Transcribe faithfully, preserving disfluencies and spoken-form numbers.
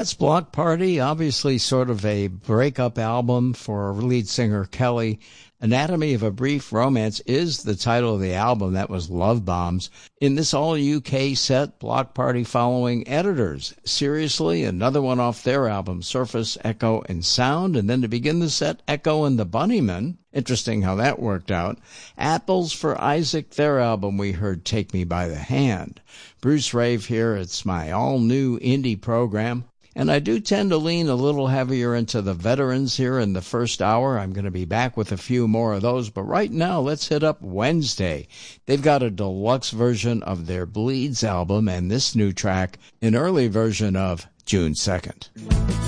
That's Block Party, obviously sort of a breakup album for lead singer Kelly. Anatomy of a Brief Romance is the title of the album. That was Love Bombs. In this all-U K set, Block Party following Editors. Seriously, another one off their album, Surface, Echo, and Sound. And then to begin the set, Echo and the Bunnymen. Interesting how that worked out. Apples for Isaac, their album, we heard Take Me by the Hand. Bruce Rave here. It's my all-new indie program. And I do tend to lean a little heavier into the veterans here in the first hour. I'm going to be back with a few more of those. But right now, let's hit up Wednesday. They've got a deluxe version of their Bleeds album and this new track, an early version of June second.